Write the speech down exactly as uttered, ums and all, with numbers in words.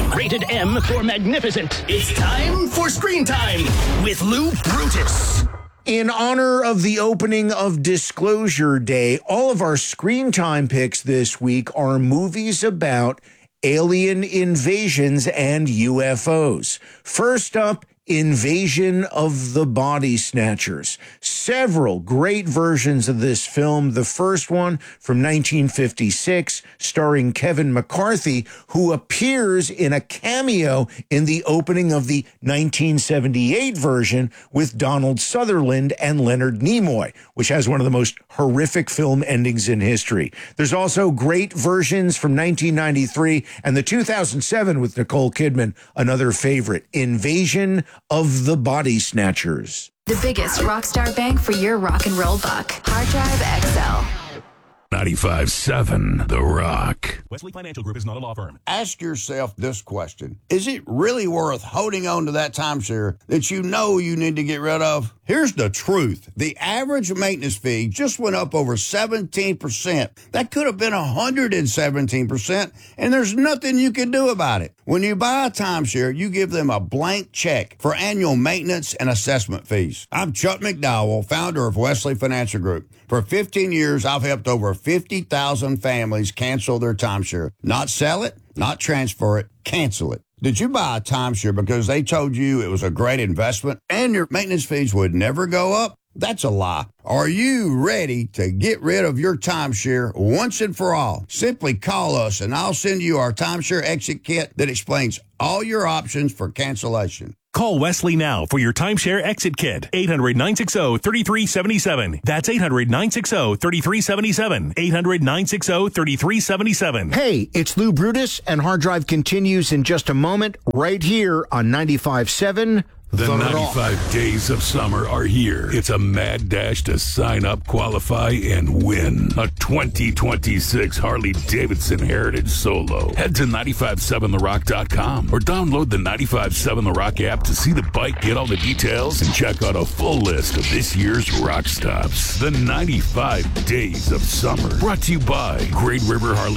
M. Rated M for magnificent. It's time for Screen Time with Lou Brutus. In honor of the opening of Disclosure Day, all of our Screen Time picks this week are movies about alien invasions and U F Os. First up, Invasion of the Body Snatchers. Several great versions of this film. The first one from nineteen fifty-six, starring Kevin McCarthy, who appears in a cameo in the opening of the nineteen seventy-eight version with Donald Sutherland and Leonard Nimoy, which has one of the most horrific film endings in history. There's also great versions from nineteen ninety-three and the two thousand seven with Nicole Kidman, another favorite, Invasion of the Body Snatchers. The biggest rock star bang for your rock and roll buck. Hard Drive X L. ninety-five point seven The Rock. Wesley Financial Group is not a law firm. Ask yourself this question. Is it really worth holding on to that timeshare that you know you need to get rid of? Here's the truth. The average maintenance fee just went up over seventeen percent. That could have been one hundred seventeen percent, and there's nothing you can do about it. When you buy a timeshare, you give them a blank check for annual maintenance and assessment fees. I'm Chuck McDowell, founder of Wesley Financial Group. For fifteen years, I've helped over fifty thousand families cancel their timeshare. Not sell it, not transfer it, cancel it. Did you buy a timeshare because they told you it was a great investment and your maintenance fees would never go up? That's a lie. Are you ready to get rid of your timeshare once and for all? Simply call us and I'll send you our timeshare exit kit that explains all your options for cancellation. Call Wesley now for your timeshare exit kit. eight hundred, nine six zero, three three seven seven. That's eight hundred, nine six zero, three three seven seven. eight hundred, nine six zero, three three seven seven. Hey, it's Lou Brutus, and Hard Drive continues in just a moment right here on ninety-five point seven The, The ninety-five Rock. days of summer are here. It's a mad dash to sign up, qualify, and win. A twenty twenty-six Harley-Davidson Heritage Solo. Head to nine five seven the rock dot com or download the ninety-five seven The Rock app to see the bike, get all the details, and check out a full list of this year's rock stops. The ninety-five days of summer. Brought to you by Great River Harley